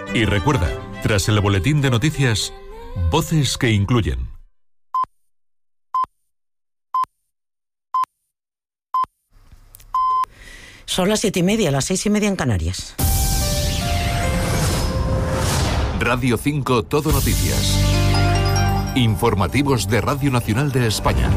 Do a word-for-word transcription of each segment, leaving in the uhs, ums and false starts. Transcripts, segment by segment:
Y recuerda, tras el boletín de noticias, voces que incluyen. Son las siete y media, las seis y media en Canarias. Radio cinco Todo Noticias. Informativos de Radio Nacional de España.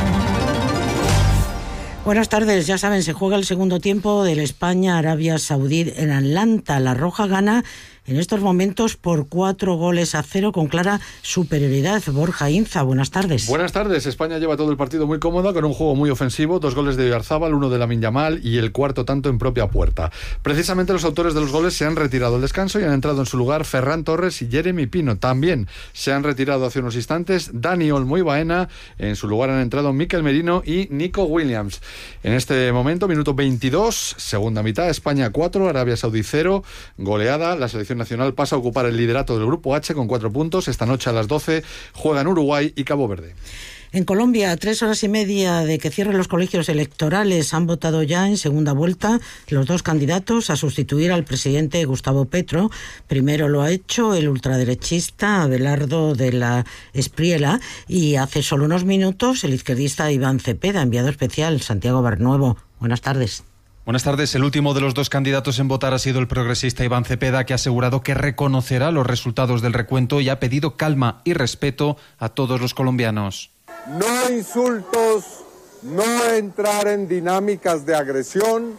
Buenas tardes, ya saben, se juega el segundo tiempo del España-Arabia Saudí en Atlanta. La Roja gana en estos momentos por cuatro goles a cero con clara superioridad. Borja Inza, buenas tardes. Buenas tardes. España lleva todo el partido muy cómoda, con un juego muy ofensivo, dos goles de Oyarzábal, uno de Lamine Yamal y el cuarto tanto en propia puerta. Precisamente los autores de los goles se han retirado al descanso y han entrado en su lugar Ferran Torres y Jeremy Pino. También se han retirado hace unos instantes Dani Olmo y Baena. En su lugar han entrado Mikel Merino y Nico Williams. En este momento, minuto veintidós, segunda mitad, España cuatro, Arabia Saudí cero, goleada. La selección nacional pasa a ocupar el liderato del Grupo H con cuatro puntos. Esta noche a las doce juegan Uruguay y Cabo Verde. En Colombia, a tres horas y media de que cierren los colegios electorales, han votado ya en segunda vuelta los dos candidatos a sustituir al presidente Gustavo Petro. Primero lo ha hecho el ultraderechista Abelardo de la Espriella y hace solo unos minutos el izquierdista Iván Cepeda, enviado especial Santiago Barnuevo. Buenas tardes. Buenas tardes. El último de los dos candidatos en votar ha sido el progresista Iván Cepeda, que ha asegurado que reconocerá los resultados del recuento y ha pedido calma y respeto a todos los colombianos. No insultos, no entrar en dinámicas de agresión.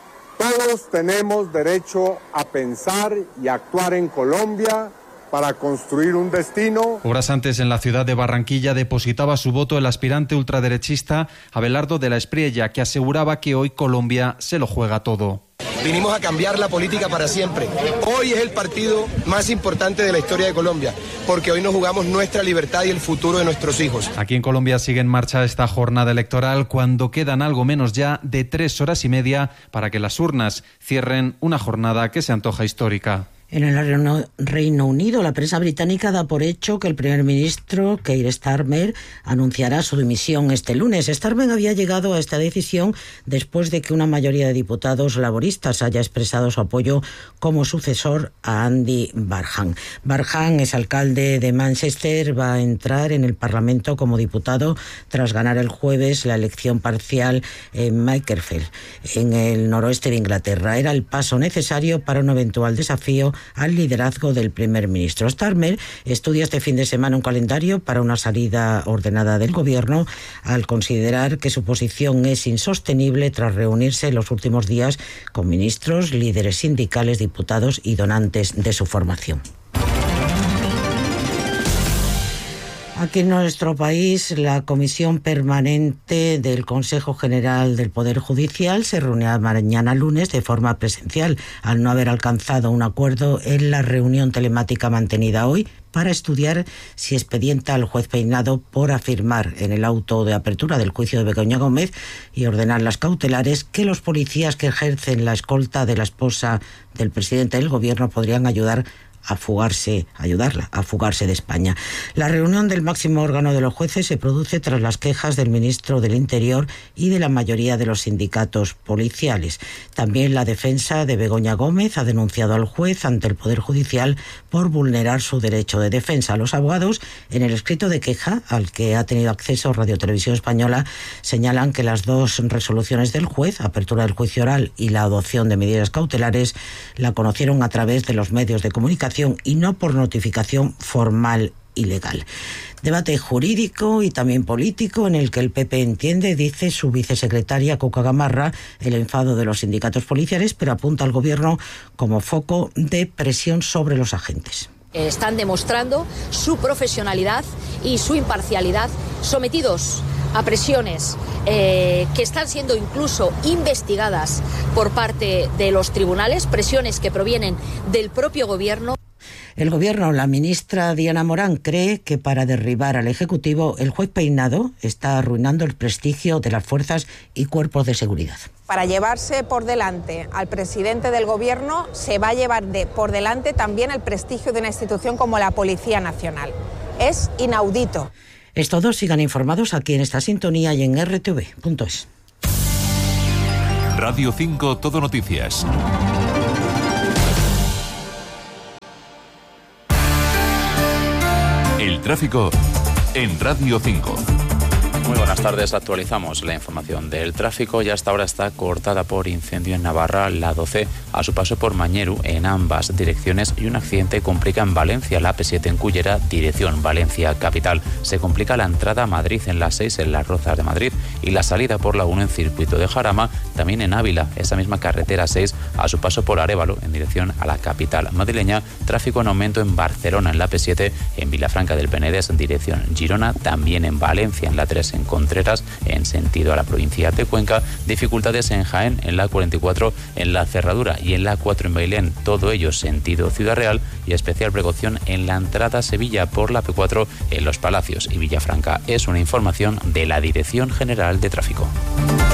Todos tenemos derecho a pensar y actuar en Colombia para construir un destino. Horas antes, en la ciudad de Barranquilla, depositaba su voto el aspirante ultraderechista Abelardo de la Espriella, que aseguraba que hoy Colombia se lo juega todo. Vinimos a cambiar la política para siempre. Hoy es el partido más importante de la historia de Colombia, porque hoy nos jugamos nuestra libertad y el futuro de nuestros hijos. Aquí en Colombia sigue en marcha esta jornada electoral cuando quedan algo menos ya de tres horas y media para que las urnas cierren una jornada que se antoja histórica. En el Reino Unido, la prensa británica da por hecho que el primer ministro, Keir Starmer, anunciará su dimisión este lunes. Starmer había llegado a esta decisión después de que una mayoría de diputados laboristas haya expresado su apoyo como sucesor a Andy Barham. Barham es alcalde de Manchester, va a entrar en el Parlamento como diputado tras ganar el jueves la elección parcial en Makerfield, en el noroeste de Inglaterra. Era el paso necesario para un eventual desafío al liderazgo del primer ministro. Starmer estudia este fin de semana un calendario para una salida ordenada del gobierno al considerar que su posición es insostenible tras reunirse en los últimos días con ministros, líderes sindicales, diputados y donantes de su formación. Aquí en nuestro país, la Comisión Permanente del Consejo General del Poder Judicial se reunirá mañana lunes de forma presencial, al no haber alcanzado un acuerdo en la reunión telemática mantenida hoy para estudiar si expedienta al juez Peinado por afirmar en el auto de apertura del juicio de Begoña Gómez y ordenar las cautelares que los policías que ejercen la escolta de la esposa del presidente del gobierno podrían ayudar a fugarse, ayudarla a fugarse de España. La reunión del máximo órgano de los jueces se produce tras las quejas del ministro del Interior y de la mayoría de los sindicatos policiales. También la defensa de Begoña Gómez ha denunciado al juez ante el Poder Judicial por vulnerar su derecho de defensa. Los abogados, en el escrito de queja al que ha tenido acceso Radio Televisión Española, señalan que las dos resoluciones del juez, apertura del juicio oral y la adopción de medidas cautelares, la conocieron a través de los medios de comunicación y no por notificación formal y legal. Debate jurídico y también político en el que el P P entiende, dice su vicesecretaria Cuca Gamarra, el enfado de los sindicatos policiales, pero apunta al gobierno como foco de presión sobre los agentes. Están demostrando su profesionalidad y su imparcialidad, sometidos a presiones eh, que están siendo incluso investigadas por parte de los tribunales, presiones que provienen del propio gobierno. El gobierno, la ministra Diana Morán, cree que para derribar al Ejecutivo, el juez Peinado está arruinando el prestigio de las fuerzas y cuerpos de seguridad. Para llevarse por delante al presidente del gobierno, se va a llevar de, por delante también el prestigio de una institución como la Policía Nacional. Es inaudito. Es todo, sigan informados aquí en esta sintonía y en erre te ve punto es. Radio cinco Todo Noticias. tráfico en Radio cinco. Muy buenas tardes, actualizamos la información del tráfico y hasta ahora está cortada por incendio en Navarra la doce a su paso por Mañeru en ambas direcciones y un accidente complica en Valencia la A P siete en Cullera, dirección Valencia capital. Se complica la entrada a Madrid en la seis en Las Rozas de Madrid y la salida por la uno en Circuito de Jarama, también en Ávila, esa misma carretera seis a su paso por Arévalo en dirección a la capital madrileña. Tráfico en aumento en Barcelona en la A P siete, en Vilafranca del Penedès en dirección Girona, también en Valencia en la tres en Contreras en sentido a la provincia de Cuenca, dificultades en Jaén en la cuarenta y cuatro en la Cerradura y en la cuatro en Bailén, todo ello sentido Ciudad Real, y especial precaución en la entrada a Sevilla por la P cuatro en Los Palacios y Villafranca. Es una información de la Dirección General de Tráfico.